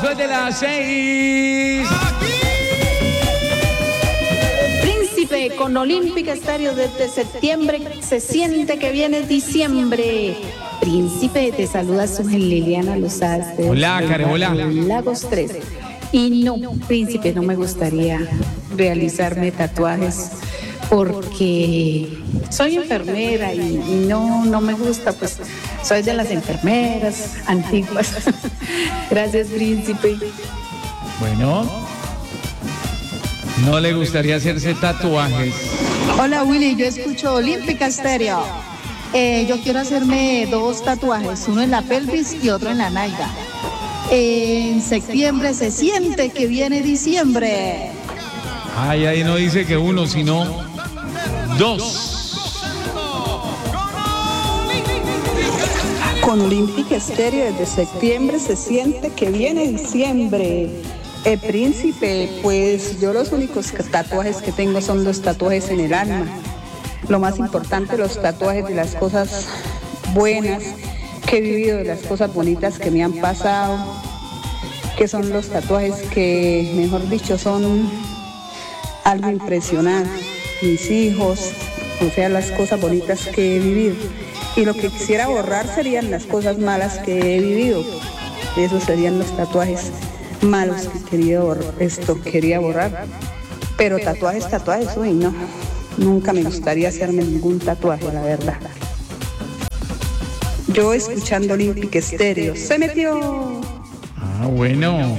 después de las 6. Príncipe, con Olímpica Estéreo desde septiembre se siente que viene diciembre. Príncipe, te saluda su Liliana Lozada. Hola, Karen, hola. Lagos 3. Y no, Príncipe, no me gustaría realizarme tatuajes porque soy enfermera y no me gusta, pues soy de las enfermeras antiguas. Gracias, Príncipe. Bueno, no le gustaría hacerse tatuajes. Hola Willy, yo escucho Olímpica Estéreo. Yo quiero hacerme 2 tatuajes, uno en la pelvis y otro en la nalga. En septiembre se siente que viene diciembre. Ay, ahí no dice que uno, sino 2. Con Olímpica Estéreo desde septiembre se siente que viene diciembre. Príncipe, pues yo los únicos tatuajes que tengo son los tatuajes en el alma. Lo más importante, los tatuajes de las cosas buenas que he vivido, de las cosas bonitas que me han pasado, que son los tatuajes que, mejor dicho, son algo impresionante. Mis hijos, o sea, las cosas bonitas que he vivido. Y lo que quisiera borrar serían las cosas malas que he vivido. Esos serían los tatuajes malos que quería borrar. Pero tatuajes, uy, no. Nunca me gustaría hacerme ningún tatuaje, la verdad. Yo escuchando Olímpica Estéreo. ¡Se metió! Ah, bueno.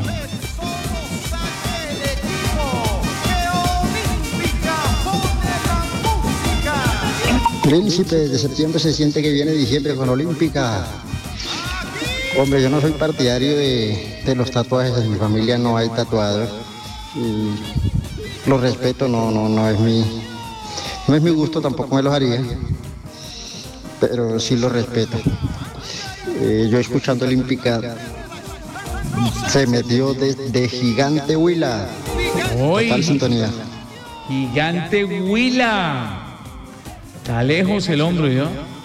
Príncipe, de septiembre se siente que viene diciembre con Olímpica. Hombre, yo no soy partidario de los tatuajes, en mi familia no hay tatuados. Y lo respeto, no es mi gusto, tampoco me los haría, pero sí lo respeto. Yo escuchando Olímpica, se metió de Gigante Huila. Total sintonía. Gigante Huila. Está lejos el hombro, ¿yo?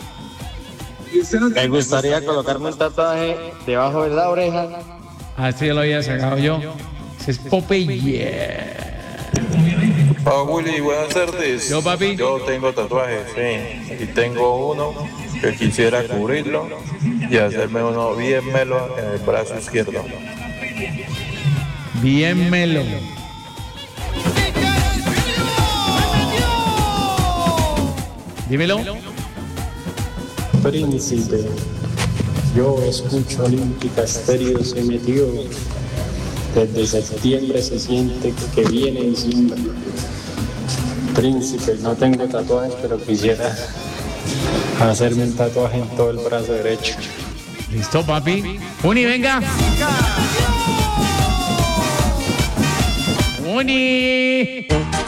Me gustaría colocarme un tatuaje debajo de la oreja. Así lo había sacado yo. Ese es Popeye. Willy, buenas tardes. Yo, papi. Yo tengo tatuajes, sí. Y tengo uno que quisiera cubrirlo y hacerme uno bien melo en el brazo izquierdo. Bien melo. Dímelo. Príncipe, yo escucho Olímpica Estéreo, se metió. Desde septiembre se siente que viene diciembre. Príncipe, no tengo tatuajes, pero quisiera hacerme un tatuaje en todo el brazo derecho. Listo, papi. Uni, venga. Uni.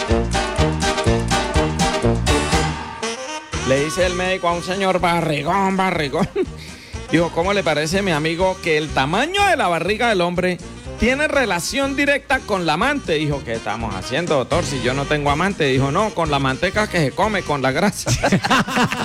Le dice el médico a un señor barrigón. Dijo, ¿cómo le parece, mi amigo, que el tamaño de la barriga del hombre tiene relación directa con la amante? Dijo, ¿qué estamos haciendo, doctor? Si yo no tengo amante. Dijo, no, con la manteca que se come, con la grasa.